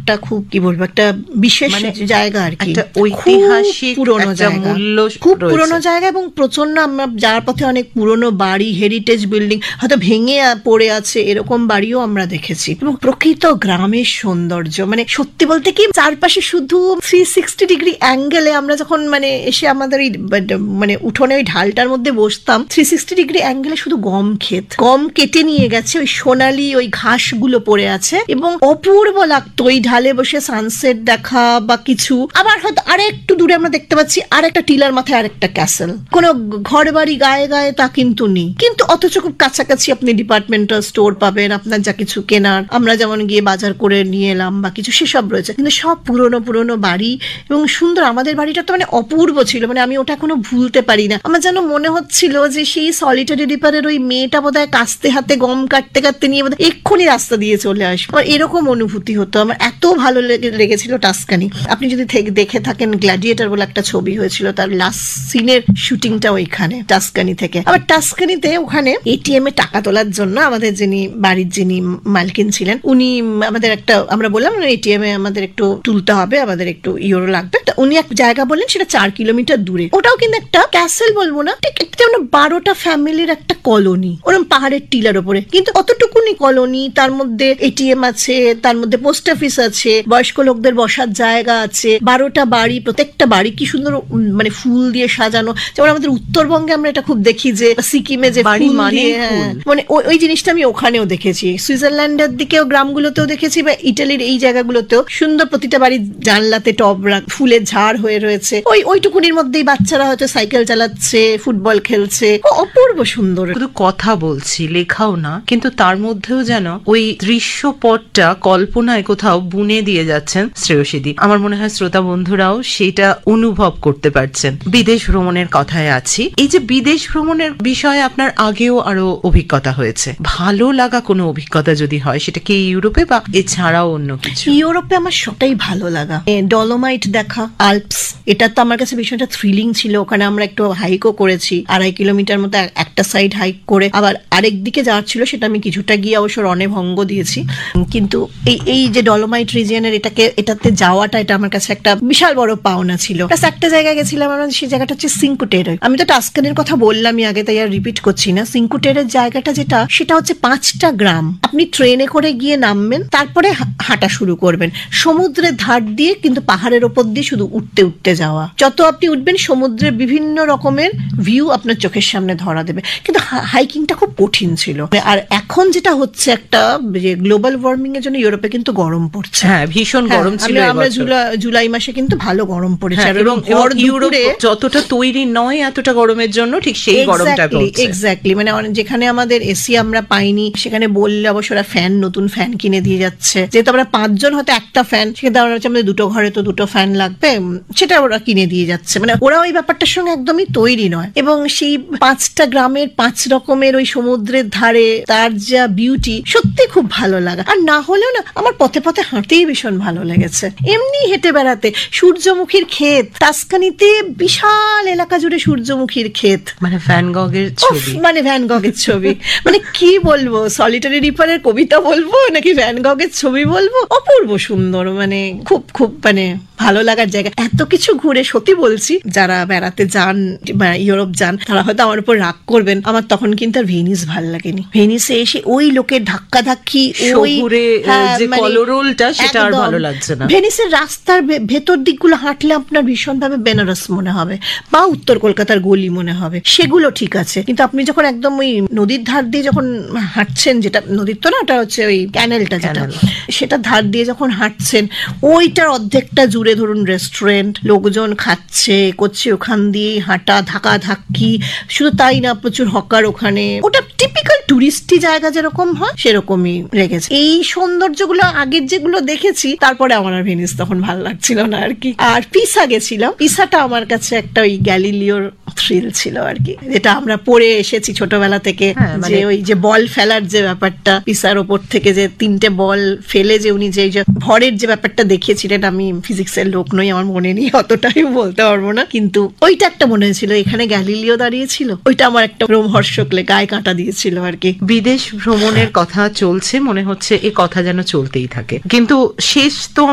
একটা খুব কি বলবো একটা বিশেষ জায়গা আর কি, ঐতিহাসিক পুরনো জায়গা, খুব পুরনো জায়গা এবং প্রচন্ড আমরা যাওয়ার পথে অনেক পুরনো বাড়ি, হেরিটেজ বিল্ডিং হয়তো ভেঙে পড়ে আছে এরকম বাড়িও আমরা দেখেছি। এবং প্রকৃত গ্রামের সৌন্দর্য, মানে সত্যি বলতে কি চারপাশে শুধু 360 ডিগ্রি অ্যাঙ্গেলে আমরা যখন মানে এসে আমাদের ওই মানে উঠোনে ওই ঢালটার মধ্যে বসতাম, 360 ডিগ্রি অ্যাঙ্গেলে শুধু গম ক্ষেত, গম কেটে নিয়ে গেছে, ওই সোনালি ওই ঘাসগুলো পড়ে আছে এবং অপূর্ব লাগতো ওই ঢালে বসে সানসেট দেখা বা কিছু। আবার হয়তো আরেকটু দূরে আমরা দেখতে পাচ্ছি আরেকটা টিলার মাথায় আরেকটা ক্যাসেল, কোনো ঘর বাড়ি গায়ে গায়ে তা কিন্তু নেই, কিন্তু অথচ খুব কাছাকাছি আপনি ডিপার্টমেন্টাল স্টোর পাবেন, আপনার যা কিছু কেনার আমরা যেমন গিয়ে বাজার করে নিয়ে এলাম বা কিছু সেসব রয়েছে, কিন্তু সব পুরনো পুরনো বাড়ি এবং সুন্দর। আমাদের বাড়িটা তো মানে অপূর্ব ছিল, মানে আমি ওটা এখনো ভুলতে পারি না। আমার যেন মনে হচ্ছিল যে সেই সলিটারি রিপারের ওই মেয়েটা বোধহয় কাস্তে হাতে গম কাটতে কাটতে নিয়ে বোধহয় এক্ষুনি রাস্তা দিয়ে চলে আসবে, আমার এরকম অনুভূতি হতো। আমার এত ভালো লেগেছিল টাস্কানি। আপনি যদি দেখে থাকেন গ্ল্যাডিয়েটর বলে একটা ছবি হয়েছিল, তার লাস্ট সিনের শুটিংটা ওইখানে টাস্কানি থেকে। আবার টাস্কানিতে ওখানে এটিএম এ টাকা তোলার জন্য আমাদের যিনি মালকিন ছিলেন উনি আমাদের একটা, আমরা বললাম এটিএম এ আমাদের একটু তুলতে হবে, আমাদের একটু ইউরো লাগবে, উনি এক জায়গা বললেন সেটা 4 কিলোমিটার দূরে। ওটাও কিন্তু একটা ক্যাসেল বলবো না, ঠিক একটা 12টা ফ্যামিলির একটা কলোনি, ওরকম পাহাড়ের টিলার উপরে, কিন্তু অতটুকুনি কলোনি, তার মধ্যে এটিএম আছে, তার মধ্যে পোস্ট অফিস আছে, বয়স্ক লোকদের বসার জায়গা আছে, 12টা বাড়ি, প্রত্যেকটা বাড়ি কি সুন্দর মানে ফুল দিয়ে সাজানো। যেমন আমাদের উত্তরবঙ্গে আমরা এটা খুব দেখি যে সিকিমে যে বাড়ি মানে ওই জিনিসটা আমি ওখানেও দেখেছি, সুইজারল্যান্ডের দিকেও গ্রামগুলোতেও দেখেছি, বা ইটালির এই জায়গাগুলোতেও সুন্দর প্রতিটা বাড়ির জানলাতে টব ফুলের ঝাড় হয়ে রয়েছে, ওইটুকুনির মধ্যেই বাচ্চারা হয়তো সাইকেল চালাচ্ছে, ফুটবল খেলছে, অপূর্ব সুন্দর। শুধু কথা বলছি, লেখাও না, কিন্তু তার মধ্যেও যেন ওই দৃশ্যপটটা কল্পনায় কোথাও বুনে দিয়ে যাচ্ছেন শ্রেয়সীদি। আমার মনে হয় শ্রোতা বন্ধুরাও সেটা অনুভব করতে পারছেন। বিদেশ ভ্রমণের কথায় আছি, এই যে বিদেশ ভ্রমণের বিষয়ে আপনার আগেও আরো অভিজ্ঞতা হয়েছে, ভালো লাগা কোনো অভিজ্ঞতা যদি হয় সেটা কি ইউরোপে বা এছাড়াও অন্য কিছু? ইউরোপে আমার সবটাই ভালো লাগা, ডলোমাইট দেখা, আল্পস, এটা তো আমার কাছে ভীষণ থ্রিলিং ছিল। ওখানে আমরা একটু হাইকও করেছি, 2.5 কিলোমিটার মতো একটা সাইড হাইক করে, আবার আরেক দিকে যাওয়ার ছিল, সেটা আমি কিছুটা গিয়ে অবশ্য রণে ভঙ্গ দিয়েছি। কিন্তু এই যে ডলোমাইট রিজিয়নের এটাতে যাওয়াটা, এটা আমার কাছে একটা বিশাল বড় পাওনা ছিল। একটা জায়গায় গেছিলাম আমরা, সেই জায়গাটা হচ্ছে সিঙ্কু টেরে। আমি তো টাস্কানের কথা বললামই আগে, তাই আর রিপিট করছি না। সিঙ্কু টেরের জায়গাটা যেটা, সেটা হচ্ছে 5টা গ্রাম, আপনি ট্রেনে করে গিয়ে নামবেন, তারপরে হাঁটা শুরু করবেন সমুদ্রের ধার দিয়ে, কিন্তু পাহাড়ের ওপর দিয়ে শুধু উঠতে উঠতে যাওয়া। যত আপনি উঠবেন সমুদ্রের বিভিন্ন রকমের ভিউ আপনার চোখের সামনে ধরা দেবে, কিন্তু হাইকিংটা খুব কঠিন ছিল। আর এখন যেটা হচ্ছে, একটা গ্লোবাল ওয়ার্মিং এর জন্য ইউরোপে কিন্তু গরম পড়ছে, হ্যাঁ ভীষণ গরম ছিল। আমরা জুলাই মাসে কিন্তু ভালো গরম পড়েছে, এবং ইউরোপে যতটা তৈরি নয় এতটা গরমের জন্য ঠিক সেই গরমটা পড়ছে। এক্স্যাক্টলি, মানে যেখানে আমাদের এসি আমরা পাইনি, সেখানে বললে অবশ্য ওরা নতুন ফ্যান কিনে দিয়ে যাচ্ছে। যেহেতু আমরা 5 জন হয়তো একটা ফ্যান, সেখানে আমাদের 2 ঘরে তো 2 ফ্যান লাগবে, সেটা ওরা কিনে দিয়ে যাচ্ছে। মানে ওরা ওই ব্যাপারটার সঙ্গে একদমই তৈরি নয়। এবং সেই 5টা গ্রামের 5 রকমের ওই সমুদ্রের ধারে তার যা বিউটি, সত্যি খুব ভালো লাগা। আর না হলেও না, আমার পথে পথে হাঁটতেই ভীষণ ভালো লেগেছে, এমনি হেঁটে বেড়াতে। সূর্যমুখীর ক্ষেত, টাস্কানিতে বিশাল এলাকা জুড়ে সূর্যমুখীর ক্ষেত, মানে ভ্যান গগের ছবি, মানে কি বলবো, সলিটারি রিপারের কবিতা বলবো নাকি ভ্যান গগের ছবি বলবো, অপূর্ব সুন্দর, মানে খুব খুব মানে ভালো লাগার জায়গা। এত কিছু ঘুরে সত্যি বলছি, যারা বেড়াতে যান বা ইউরোপ যান, তারা হয়তো আমার উপর রাগ করবেন, আমার তখন কিন্তু আর ভেনিস ভালো লাগেনি। ভেনিসে এসে ওই লোকের ধাক্কা ধাক্কি, ওই যে কলোরোলটা, সেটা আর ভালো লাগছে না। ভেনিসের রাস্তার ভেতর দিকগুলো হাঁটলে আপনার ভীষণ ভাবে বেনারস মনে হবে বা উত্তর কলকাতার গলি মনে হবে, সেগুলো ঠিক আছে। কিন্তু আপনি যখন একদম ওই নদীর ধার দিয়ে যখন হাঁটছেন, যেটা নদীর তো না, ওটা হচ্ছে ওই ক্যানেলটা, যেটা সেটা ধার দিয়ে যখন হাঁটছেন, ওইটার অর্ধেকটা জুড়ে ধরুন রেস্টুরেন্ট, লোকজন খাচ্ছে করছে, ওখান দিয়ে হাঁটা, ধাক্কা ধাক্কি। শুধু তাই না, প্রচুর হকার ওখানে। ওটা টিপিক্যাল টুরিস্টি জায়গা যেরকম হয় সেরকমই লেগেছে। এই সৌন্দর্যগুলো আগের যেগুলো দেখেছি, তারপরে আমার আর ভেনিস তখন ভালো লাগছিল না আর কি। আর পিসা গেছিলাম, পিসাটা আমার কাছে একটা ওই গ্যালিলিওর থ্রিল ছিল আর কি, যেটা আমরা পড়ে এসেছি ছোটবেলা থেকে, যে ওই যে বল ফেলার যে ব্যাপারটা, পিসার ওপর থেকে যে 3টে বল ফেলে যে উনি যে ভরের যে ব্যাপারটা দেখিয়েছিলেন। আমি ফিজিক্সের লোক নই, আমার মনে নেই, অতটাই বলতে পারবো না, কিন্তু ওইটা একটা মনে হয়েছিল এখানে গ্যালিলিও দাঁড়িয়েছিল, ওইটা আমার একটা রোমহর্ষক গায়ে কাঁটা দিয়েছিল আর কি। বিদেশ ভ্রমণের কথা চলছে, মনে হচ্ছে এই কথা যেন চলতেই থাকে, কিন্তু শেষ তো